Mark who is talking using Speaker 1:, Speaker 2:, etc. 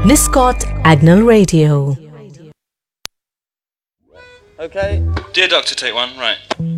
Speaker 1: Liscott Agnel Radio.
Speaker 2: Okay.
Speaker 3: Dear Doctor, take one. Right.